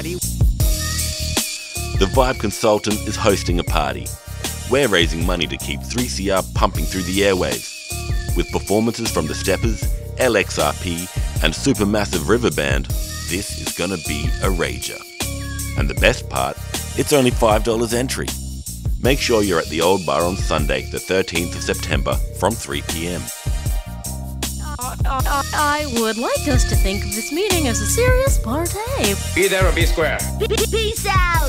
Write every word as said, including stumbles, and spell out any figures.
The Vibe Consultant is hosting a party. We're raising money to keep three C R pumping through the airwaves. With performances from the Steppers, L X R P and Supermassive River Band, this is gonna be a rager. And the best part, it's only five dollars entry. Make sure you're at the Old Bar on Sunday, the thirteenth of September from three p m. Uh, uh, I would like us to think of this meeting as a serious party. Be there or be square. Peace out!